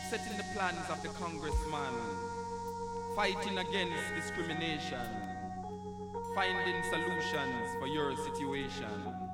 setting the plans of the congressman, fighting against discrimination, finding solutions for your situation.